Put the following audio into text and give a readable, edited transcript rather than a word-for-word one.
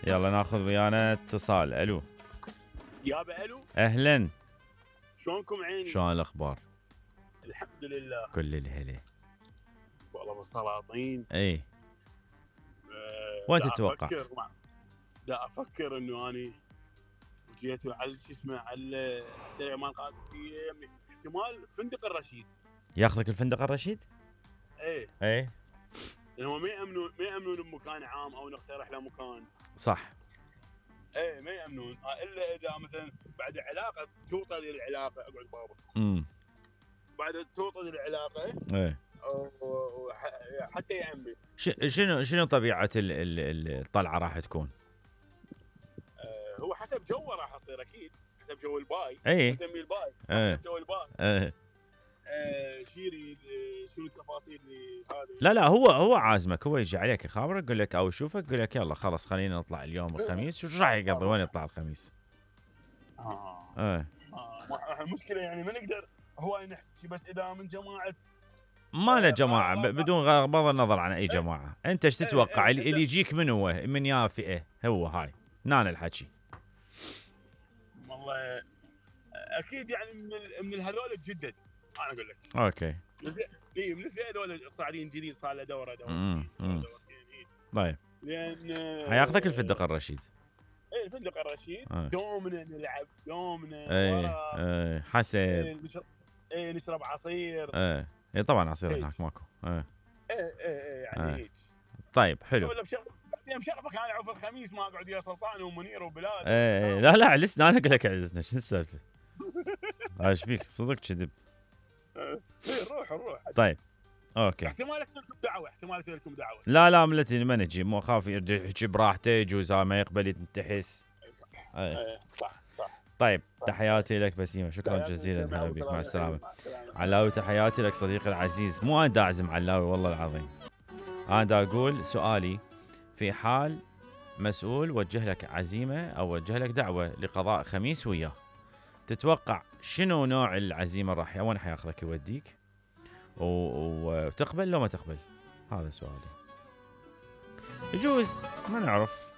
يلا ناخذ ويانا اتصال. الو يابا الو، اهلا، شلونكم عيني؟ شلون الاخبار؟ الحمد لله. كل الهلا. والله بالسلاطين. اي وين تتوقع؟ دا افكر انه اني جيت على شو اسمه على الدرع مال قادسيه، احتمال فندق الرشيد. ياخذك الفندق الرشيد؟ ايه اي لانهم ما يامنون بمكان عام او نقترح له مكان. صح. ايه ما يامنون الا اذا مثلا بعد علاقه توطد العلاقه. اقعد بابا. بعد توطد العلاقه ايه حتى يامن. شنو طبيعه الطلعه راح تكون؟ هو حسب جوه راح يصير اكيد، حسب جو الباي. اي نسميه الباي. حسب جو الباي. شيري شنو التفاصيل اللي هذه. لا هو عازمك، هو يجي عليك يخابرك، يقول لك او يشوفك يقول لك يلا خلاص خلينا نطلع اليوم الخميس. وش راح يقضي؟ وين يطلع الخميس؟ المشكله يعني ما نقدر هو نحكي بس اذا من جماعه. ما له جماعه بدون بغض النظر عن اي جماعه. انت ايش تتوقع اللي يجيك من هو من يا فئه؟ هو هاي نان الحكي. والله اكيد يعني من هذول الجدد. انا اقول لك اوكي. اي من الفئه هذول صاعدين جديد، صار له دوره طيب لان حياخذك الفندق الرشيد. اي الفندق الرشيد. دومنا نلعب دومنا. اي حسب. نشرب عصير. اي طبعا عصير هناك ماكو. يعني هيك. طيب حلو. بعدين مشرفك انا اعوف الخميس ما اقعد ويا سلطان ومنير وبلال. لا عزنا انا اقول لك عزنا شو السالفه؟ ايش بيك صدق كذب؟ روح. طيب اوكي. احتمال اسوي لكم دعوه. لا ملتي ما نجي، مو اخاف يحكي براحته، يجوز ما يقبل ينتحس. صح. طيب تحياتي لك بسيمه، شكرا جزيلا. هلا بك، مع السلامه. علاوي تحياتي لك صديقي العزيز. مو انا دا اعزم علاوي والله العظيم، انا دا اقول سؤالي في حال مسؤول وجه لك عزيمه او وجه لك دعوه لقضاء خميس وياه، تتوقع شنو نوع العزيمه وين حياخذك يوديك؟ وتقبل لو ما تقبل؟ هذا سؤالي. يجوز ما نعرف